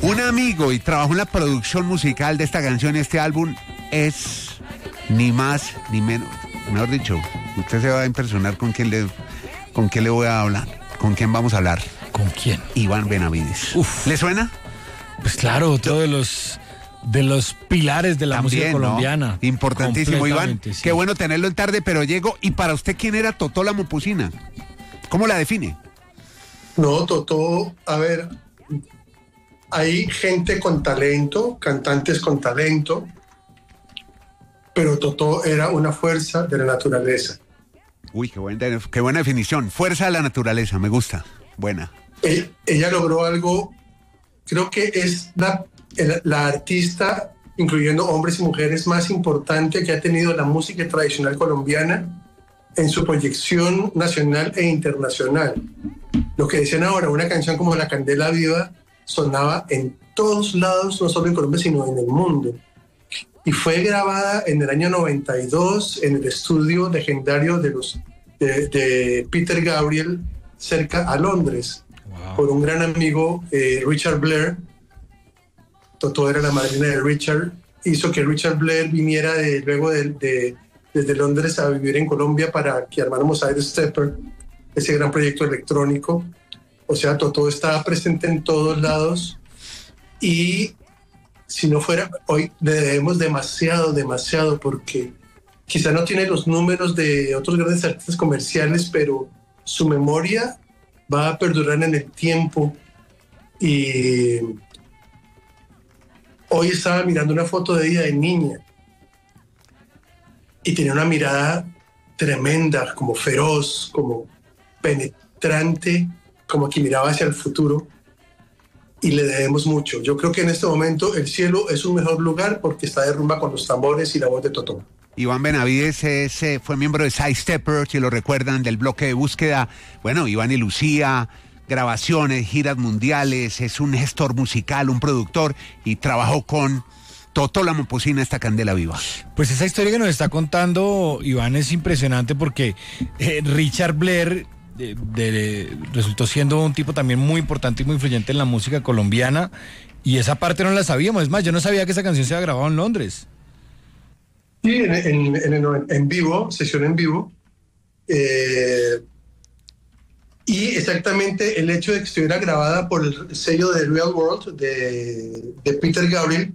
Un amigo y trabajó en la producción musical de esta canción y este álbum es ni más ni menos. Mejor dicho, usted se va a impresionar con quién le voy a hablar. ¿Con quién vamos a hablar? ¿Con quién? Iván Benavides. Uf. ¿Le suena? Pues claro, otro de los pilares de la música colombiana. ¿No? Importantísimo, Iván. Sí. Qué bueno tenerlo en tarde, pero llego. ¿Y para usted quién era Totó la Momposina? ¿Cómo la define? No, Totó, a ver, hay gente con talento, cantantes con talento, pero Totó era una fuerza de la naturaleza. Uy, qué buena definición. Fuerza de la naturaleza, me gusta. Buena. Ella logró algo, creo que es la artista, incluyendo hombres y mujeres, más importante que ha tenido la música tradicional colombiana en su proyección nacional e internacional. Lo que decían ahora, una canción como La Candela Viva sonaba en todos lados, no solo en Colombia, sino en el mundo. Y fue grabada en el año 92 en el estudio legendario de Peter Gabriel, cerca a Londres, por un gran amigo, Richard Blair. Totó era la madrina de Richard, hizo que Richard Blair viniera luego desde Londres a vivir en Colombia para que armáramos Side Stepper, ese gran proyecto electrónico. O sea, Totó estaba presente en todos lados y si no fuera, hoy le debemos demasiado, porque quizá no tiene los números de otros grandes artistas comerciales, pero su memoria va a perdurar en el tiempo. Y hoy estaba mirando una foto de ella de niña y tenía una mirada tremenda, como feroz, como penetrante, como que miraba hacia el futuro, y le debemos mucho. Yo creo que en este momento el cielo es un mejor lugar porque está de rumba con los tambores y la voz de Totó. Iván Benavides fue miembro de Side Stepper, si lo recuerdan, del bloque de búsqueda. Bueno, Iván y Lucía, grabaciones, giras mundiales, es un gestor musical, un productor, y trabajó con Totó la Momposina, esta Candela Viva. Pues esa historia que nos está contando Iván es impresionante porque Richard Blair resultó siendo un tipo también muy importante y muy influyente en la música colombiana, y esa parte no la sabíamos. Es más, yo no sabía que esa canción se había grabado en Londres. Sí, en vivo, sesión en vivo. Y exactamente el hecho de que estuviera grabada por el sello de Real World de Peter Gabriel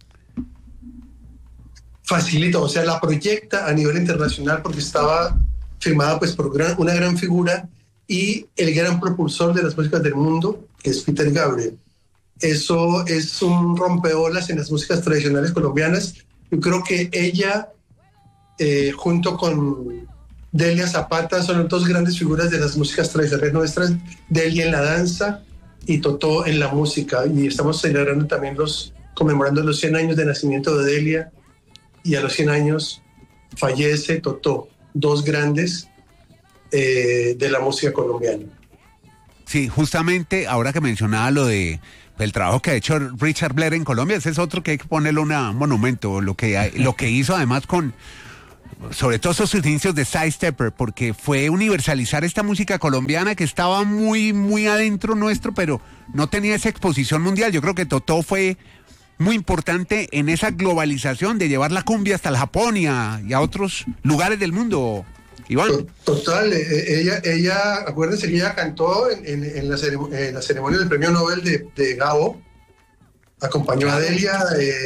facilita, o sea, la proyecta a nivel internacional porque estaba firmada pues por una gran figura y el gran propulsor de las músicas del mundo, que es Peter Gabriel. Eso es un rompeolas en las músicas tradicionales colombianas. Yo creo que ella, junto con Delia Zapata, son dos grandes figuras de las músicas tradicionales nuestras. Delia en la danza y Totó en la música. Y estamos celebrando también conmemorando los 100 años de nacimiento de Delia, y a los 100 años fallece Totó. Dos grandes de la música colombiana. Sí, justamente ahora que mencionaba lo de el trabajo que ha hecho Richard Blair en Colombia, ese es otro que hay que ponerle un monumento, lo que hizo además sobre todo esos inicios de Side Stepper, porque fue universalizar esta música colombiana que estaba muy, muy adentro nuestro, pero no tenía esa exposición mundial. Yo creo que Totó fue muy importante en esa globalización de llevar la cumbia hasta el Japón y a otros lugares del mundo, Iván. Total, ella, acuérdense que ella cantó en la ceremonia del Premio Nobel de Gabo, acompañó a Delia.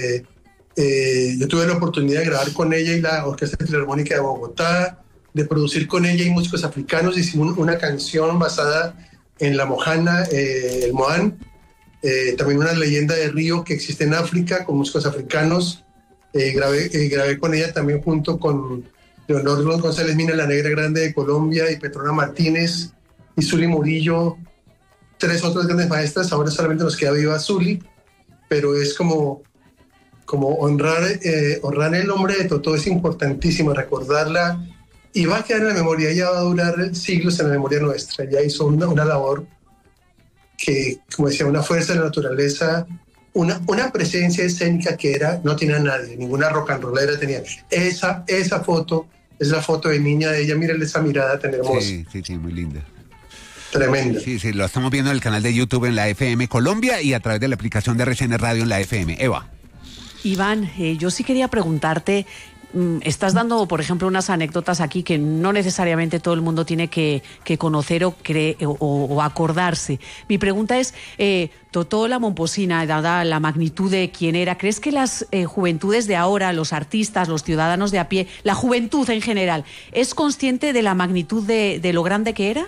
Yo tuve la oportunidad de grabar con ella y la Orquesta Filarmónica de Bogotá, de producir con ella y músicos africanos. Hicimos una canción basada en la mojana, el moán, también una leyenda de río que existe en África con músicos africanos. Grabé con ella también junto con Leonor González Mina, la Negra Grande de Colombia, y Petrona Martínez y Zuli Murillo, tres otras grandes maestras. Ahora solamente nos queda viva Zuli, pero es como honrar el nombre de Totó. Es importantísimo recordarla y va a quedar en la memoria. Ella va a durar siglos en la memoria nuestra. Ella hizo una labor que, como decía, una fuerza de la naturaleza, una presencia escénica que no tenía nadie, ninguna rock and rollera tenía. Esa foto es la foto de niña de ella. Mírenle esa mirada tan hermosa. Sí, muy linda. Tremenda. Sí, sí, lo estamos viendo en el canal de YouTube en la FM Colombia y a través de la aplicación de RCN Radio en la FM. Eva. Iván, yo sí quería preguntarte, estás dando, por ejemplo, unas anécdotas aquí que no necesariamente todo el mundo tiene que conocer o acordarse. Mi pregunta es, Totó La Momposina, dada la magnitud de quién era, ¿crees que las juventudes de ahora, los artistas, los ciudadanos de a pie, la juventud en general, es consciente de la magnitud de lo grande que era?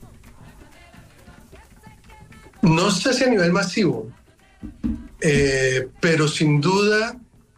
No sé si a nivel masivo, pero sin duda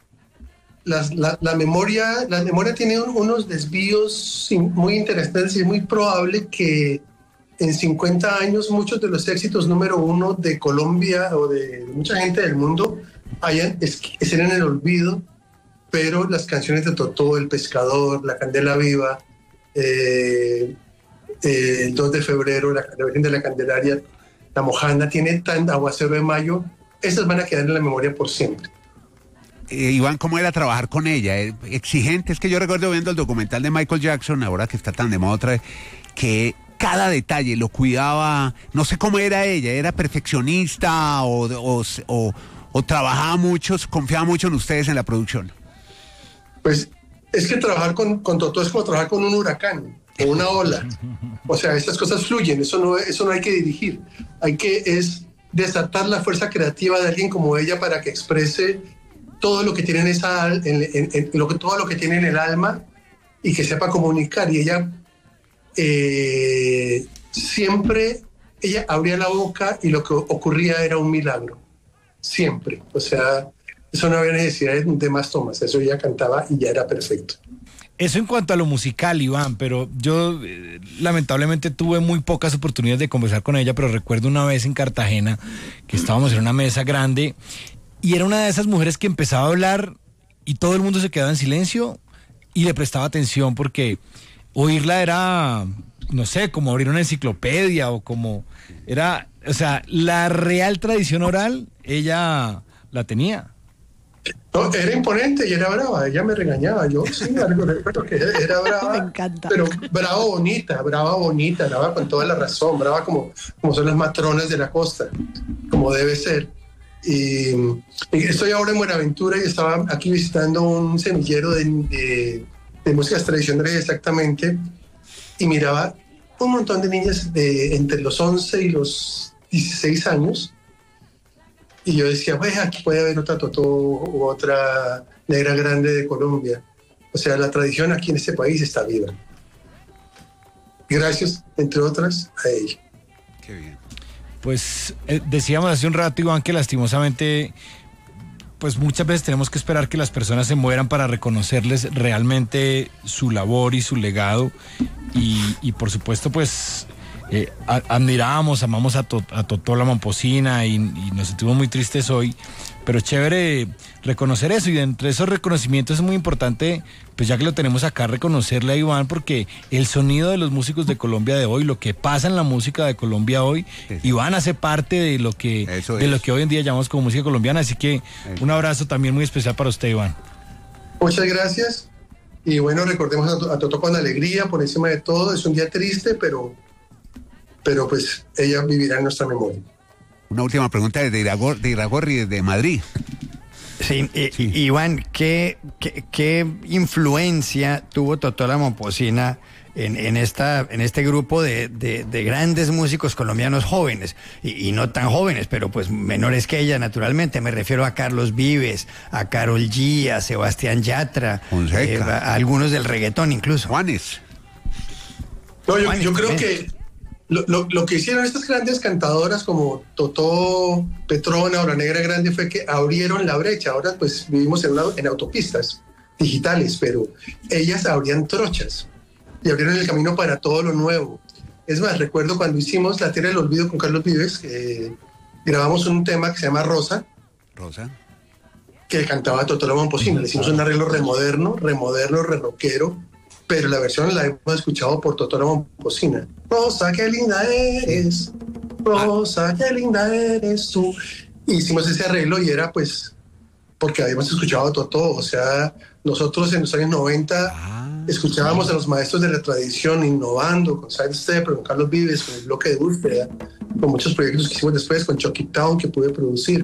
la memoria tiene unos desvíos muy interesantes y es muy probable que en 50 años muchos de los éxitos número uno de Colombia o de mucha gente del mundo estén en el olvido, pero las canciones de Totó, El Pescador, La Candela Viva, el 2 de febrero, la Virgen de la Candelaria, La Mojana, tiene tan Aguacero de Mayo, esas van a quedar en la memoria por siempre. Iván, ¿cómo era trabajar con ella? Exigente, es que yo recuerdo viendo el documental de Michael Jackson, ahora que está tan de moda otra vez, que cada detalle lo cuidaba, no sé cómo era ella, ¿era perfeccionista o trabajaba mucho, confiaba mucho en ustedes en la producción? Pues es que trabajar con Totó es como trabajar con un huracán o una ola. O sea, estas cosas fluyen, eso no hay que dirigir. Hay que desatar la fuerza creativa de alguien como ella para que exprese todo lo que tiene todo lo que tiene en el alma y que sepa comunicar. Y ella siempre abría la boca y lo que ocurría era un milagro. Siempre. O sea, eso no había necesidad de más tomas. Eso ella cantaba y ya era perfecto. Eso en cuanto a lo musical, Iván, pero yo lamentablemente tuve muy pocas oportunidades de conversar con ella, pero recuerdo una vez en Cartagena que estábamos en una mesa grande y era una de esas mujeres que empezaba a hablar y todo el mundo se quedaba en silencio y le prestaba atención porque oírla era, no sé, como abrir una enciclopedia o como era, o sea, la real tradición oral, ella la tenía. No, era imponente y era brava, ella me regañaba, yo sí, recuerdo que era brava, Me encanta. pero brava bonita, brava con toda la razón, brava como son las matronas de la costa, como debe ser. Y estoy ahora en Buenaventura y estaba aquí visitando un semillero de músicas tradicionales exactamente, y miraba un montón de niñas entre los 11 y los 16 años, y yo decía, pues aquí puede haber otra Totó u otra negra grande de Colombia. O sea, la tradición aquí en este país está viva. Gracias, entre otras, a ella. Qué bien. Pues decíamos hace un rato, Iván, que lastimosamente, pues muchas veces tenemos que esperar que las personas se mueran para reconocerles realmente su labor y su legado. Y por supuesto, pues admiramos, amamos a Totó La Momposina y nos sentimos muy tristes hoy, pero chévere reconocer eso, y entre esos reconocimientos es muy importante, pues ya que lo tenemos acá, reconocerle a Iván, porque el sonido de los músicos de Colombia de hoy, lo que pasa en la música de Colombia hoy, Iván hace parte de lo que hoy en día llamamos como música colombiana, así que un abrazo también muy especial para usted, Iván. Muchas gracias, y bueno, recordemos a Totó con alegría, por encima de todo. Es un día triste, pero pues ella vivirá en nuestra memoria. Una última pregunta desde Iragorri, desde Madrid. Sí, Iván, ¿qué influencia tuvo Totó La Momposina en este grupo de grandes músicos colombianos jóvenes y no tan jóvenes, pero pues menores que ella, naturalmente? Me refiero a Carlos Vives, a Karol G, a Sebastián Yatra, a algunos del reggaetón incluso. Juanes. No, yo creo que lo que hicieron estas grandes cantadoras como Totó, Petrona o La Negra Grande fue que abrieron la brecha. Ahora pues vivimos en autopistas digitales, pero ellas abrían trochas y abrieron el camino para todo lo nuevo. Es más, recuerdo cuando hicimos La Tierra del Olvido con Carlos Vives, grabamos un tema que se llama Rosa, que cantaba Totó La Momposina. Le hicimos un arreglo remoderno, re-rockero, pero la versión la hemos escuchado por Totó La Momposina. Rosa, qué linda eres, Rosa, qué linda eres tú. Hicimos ese arreglo y era pues porque habíamos escuchado a Totó. O sea, nosotros en los años 90 escuchábamos a los maestros de la tradición innovando con Sidestep, con Carlos Vives, con el bloque de búsqueda, con muchos proyectos que hicimos después, con Chucky Town que pude producir.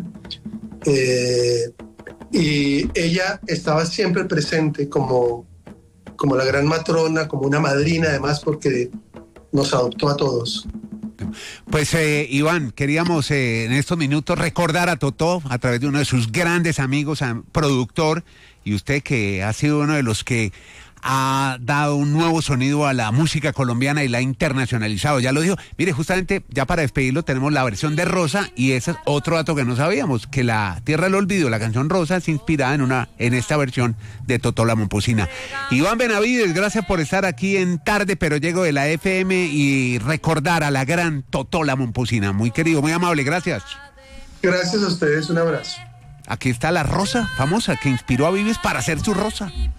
Y ella estaba siempre presente como la gran matrona, como una madrina además, porque nos adoptó a todos. Pues Iván, queríamos en estos minutos recordar a Totó a través de uno de sus grandes amigos, productor, y usted que ha sido uno de los que ha dado un nuevo sonido a la música colombiana y la ha internacionalizado. Ya lo dijo. Mire, justamente ya para despedirlo tenemos la versión de Rosa, y ese es otro dato que no sabíamos, que la Tierra del Olvido, la canción Rosa, es inspirada en esta versión de Totó la Momposina. Iván Benavides, gracias por estar aquí en Tarde Pero Llego de la FM y recordar a la gran Totó la Momposina. Muy querido, muy amable, gracias. Gracias a ustedes, un abrazo. Aquí está la Rosa, famosa, que inspiró a Vives para hacer su Rosa.